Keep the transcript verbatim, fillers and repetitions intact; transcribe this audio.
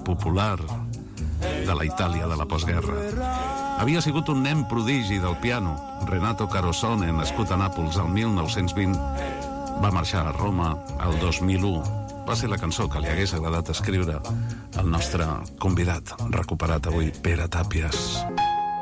popular de la Itàlia de la postguerra. Havia sigut un nen prodigi del piano. Renato Carosone, nascut a Nàpols el mil nou-cents vint, va marxar a Roma el dos mil u. Va ser la cançó que li hagués agradat escriure al nostre convidat, recuperat avui, Pere Tàpies.